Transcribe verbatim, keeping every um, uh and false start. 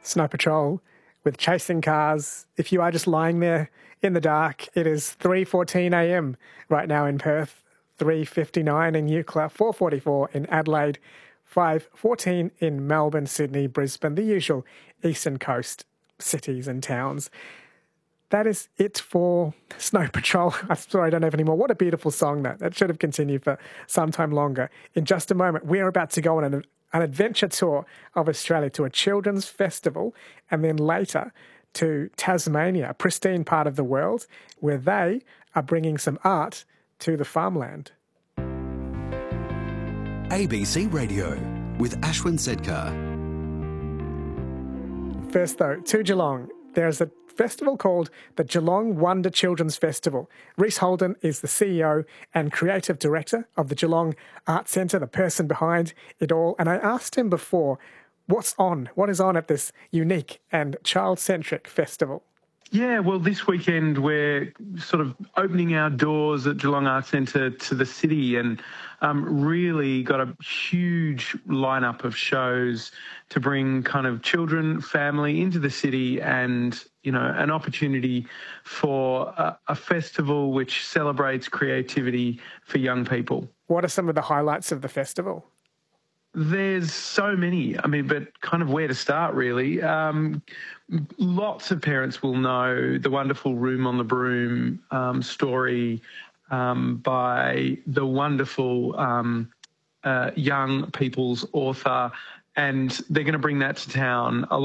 Snow Patrol with Chasing Cars. If you are just lying there in the dark, it is three fourteen a m right now in Perth, three fifty-nine in Eucla, four forty-four in Adelaide, five fourteen in Melbourne, Sydney, Brisbane, the usual eastern coast cities and towns. That is it for Snow Patrol. I'm sorry, I don't have any more. What a beautiful song that. That should have continued for some time longer. In just a moment, we are about to go on an, an adventure tour of Australia to a children's festival and then later to Tasmania, a pristine part of the world, where they are bringing some art to the farmland. A B C Radio with Ashwin Sedkar. First though, to Geelong, there's a festival called the Geelong Wonder Children's Festival. Reese Holden is the C E O and creative director of the Geelong Art Centre, the person behind it all. And I asked him before, what's on? What is on at this unique and child-centric festival? Yeah, well, this weekend we're sort of opening our doors at Geelong Arts Centre to the city and um, really got a huge lineup of shows to bring kind of children, family into the city and, you know, an opportunity for a, a festival which celebrates creativity for young people. What are some of the highlights of the festival? There's so many, I mean, but kind of where to start, really. Um, lots of parents will know the wonderful Room on the Broom um, story um, by the wonderful um, uh, young people's author, and they're going to bring that to town.